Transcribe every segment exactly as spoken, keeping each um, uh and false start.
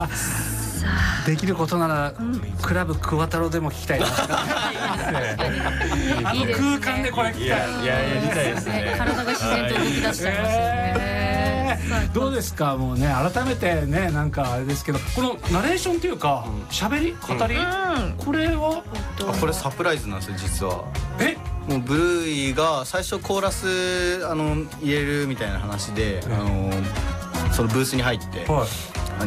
できることなら、うん、クラブクワタロでも聞きたいな。あの空間でこれ聞きたい。いやいややりたいですね。 体が自然と動き出しちゃいますよね。 どうですか、もうね、改めてね、なんかあれですけど、このナレーションというか喋り語り、うん、これはこれサプライズなんですよ実は。 えもうブルーイが最初コーラスあの入れるみたいな話で、うん、あのそのブースに入って、はい、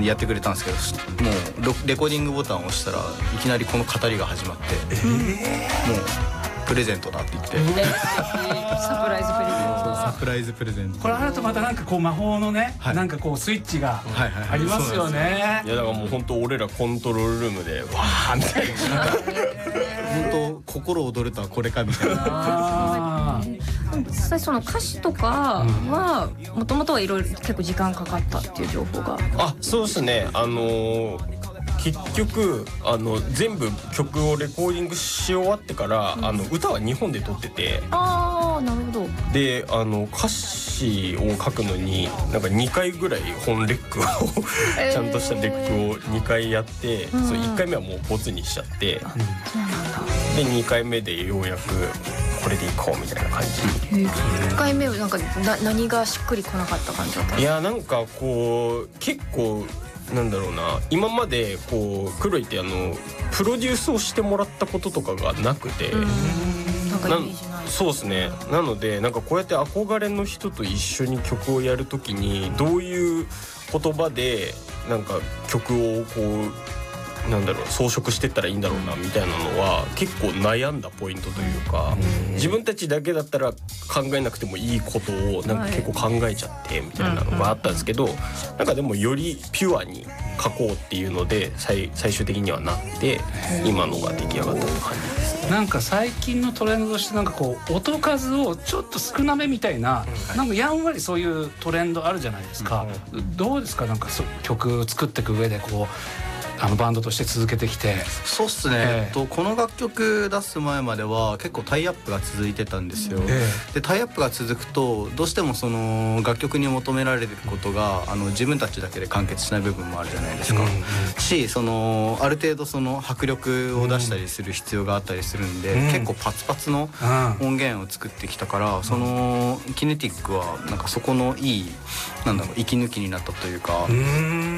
やってくれたんですけど、もうレコーディングボタンを押したらいきなりこの語りが始まって、えー、もうプレゼントだって言って、えー、 サプライズプレゼント。 サプライズプレゼント。 これあるとまたなんかこう魔法のね、はい、なんかこうスイッチがありますよね。 いやだからもう本当俺らコントロールルームでわーみたいな。 本当心躍るとはこれかみたいな。 実際その歌詞とかはもともとはいろいろ結構時間かかったっていう情報が。 あ、そうですね。あのー結局あの全部曲をレコーディングし終わってから、うん、あの歌は日本で撮ってて、 ああなるほど。 であの歌詞を書くのになんかにかいぐらい本レックをちゃんとしたレックをにかいやって、うん、そういっかいめはもうボツにしちゃって、うん、でにかいめでようやくこれでいこうみたいな感じ。 いっかいめはなんかな何がしっくりこなかった感じだった？ いやなんかこう結構なんだろうな、今までこう黒いってあのプロデュースをしてもらったこととかがなくて、 なんかイメージない。 そうですね。なのでなんかこうやって憧れの人と一緒に曲をやるときにどういう言葉でなんか曲をこうなんだろう装飾してったらいいんだろうなみたいなのは結構悩んだポイントというか、自分たちだけだったら考えなくてもいいことをなんか結構考えちゃってみたいなのがあったんですけど、なんかでもよりピュアに書こうっていうので 最, 最終的にはなって今のが出来上がった感じですね。 なんか最近のトレンドとしてなんかこう音数をちょっと少なめみたいな、なんかやんわりそういうトレンドあるじゃないですか。どうですか、なんか曲作っていく上でこうあのバンドとして続けてきて。 そうっすね、えー、とこの楽曲出す前までは結構タイアップが続いてたんですよ、えー、でタイアップが続くとどうしてもその楽曲に求められることがあの自分たちだけで完結しない部分もあるじゃないですか、うんうん、しそのある程度その迫力を出したりする必要があったりするんで、うん、結構パツパツの音源を作ってきたから、うん、そのキネティックはなんかそこのいいなんだろう息抜きになったというか、うん、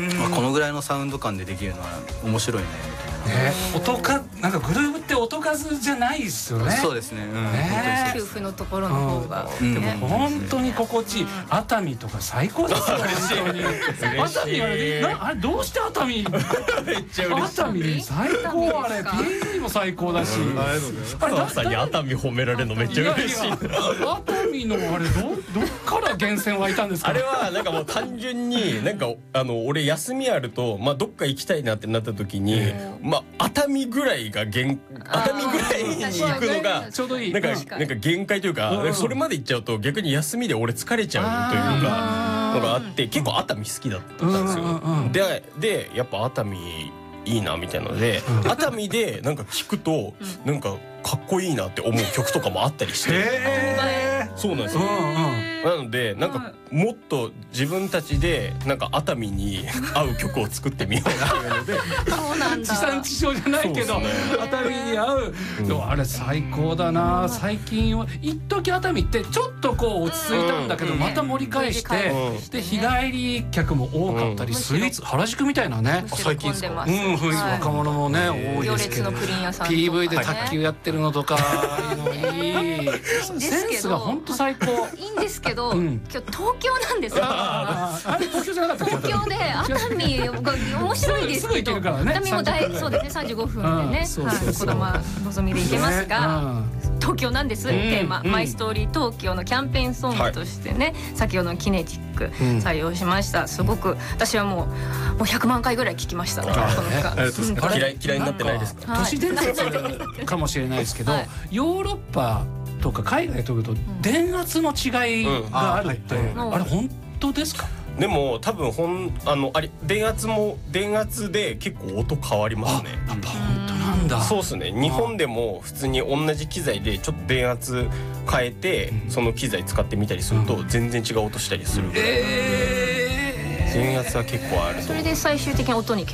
まあ、このぐらいのサウンド感でできるのは面白いねみたいな。 ね、音かなんかグルーブって音数じゃないですよね。 そうですね。うん、 ね、給付のところの方が、 うん、でも本当に心地いい。熱海とか最高ですよ。本当に。熱海あれなあれどうして熱海？めっちゃ嬉しい。熱海最高あれ。ピーエー も最高だし。 あれダンサーに熱海褒められるのめっちゃ嬉しい。 熱海のあれどどっから源泉湧いたんですか？ あれはなんかもう単純になんかあの俺休みあるとまあどっか行きたいなってなった時にまあ熱海ぐらいが限熱海ぐらいに行くのがちょうどいい。 なんかなんか限界というかそれまで行っちゃうと逆に休みで俺疲れちゃうというかのがあって結構熱海好きだったんですよ。ででやっぱ熱海いいなみたいなので熱海でなんか聞くとなんかかっこいいなって思う曲とかもあったりして。そうなんですよ。なのでなんかもっと自分たちでなんか熱海に合う曲を作ってみようっていうのでそうなんだ。 地産地消じゃないけど、ね、熱海に合う、うん、あれ最高だな。最近は一時熱海ってちょっとこう落ち着いたんだけど、うん、また盛り返して、うん、で日帰り客も多かったり、うん、スイーツ原宿みたいなね最近ですか、 うん、雰囲気若者もね、はい、多いですけどピーブイ で卓球やってるのとかいいセンスが本当最高。 いいんですけど、うん、今日東京なんですよ。 ああれ東京じゃなかったっけ？ 東京で熱海が面白いですけど、熱海も大そうですねさんじゅうごふんでね、こだまのぞみで行けますが、東京なんです。テーママイストーリー東京のキャンペーンソングとしてね、先ほどのキネティック採用しました。すごく私はもうもうひゃくまんかいぐらい聞きました。 嫌い嫌いになってないですか？ 都市伝説かもしれないですけど、ヨーロッパとか海外というと電圧の違いがあるって、うん、あ, あれ本当ですか？ でも多分ほんあのあれ電圧も電圧で結構音変わりますね。 やっぱ本当なんだ。 そうですね。日本でも普通に同じ機材でちょっと電圧変えて、うん、その機材使ってみたりすると全然違う音したりするぐらい。 えー電圧は結構あると思う。 それで最終的に音に